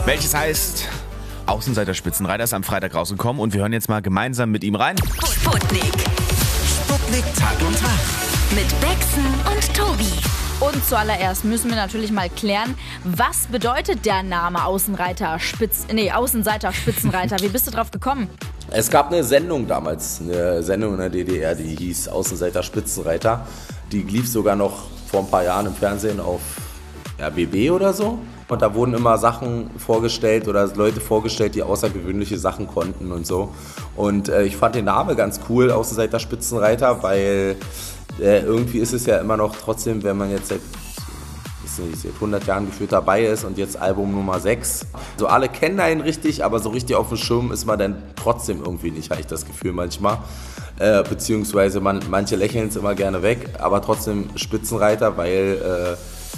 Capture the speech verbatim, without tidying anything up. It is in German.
Welches heißt, Außenseiter Spitzenreiter ist am Freitag rausgekommen und wir hören jetzt mal gemeinsam mit ihm rein. Sputnik. Sputnik Tag und Tag. Mit Bexen und Tobi. Und zuallererst müssen wir natürlich mal klären, was bedeutet der Name Außenreiter Spitz, nee, Außenseiter Spitzenreiter? Wie bist du drauf gekommen? Es gab eine Sendung damals, eine Sendung in der D D R, die hieß Außenseiter Spitzenreiter. Die lief sogar noch vor ein paar Jahren im Fernsehen auf R B B oder so. Und da wurden immer Sachen vorgestellt oder Leute vorgestellt, die außergewöhnliche Sachen konnten und so. Und äh, ich fand den Namen ganz cool, Außenseiter Spitzenreiter, weil äh, irgendwie ist es ja immer noch trotzdem, wenn man jetzt seit, ist nicht, seit hundert Jahren gefühlt dabei ist und jetzt Album Nummer sechs. So alle kennen einen richtig, aber so richtig auf dem Schirm ist man dann trotzdem irgendwie nicht, habe ich das Gefühl manchmal. Äh, beziehungsweise man, manche lächeln es immer gerne weg, aber trotzdem Spitzenreiter, weil... Äh,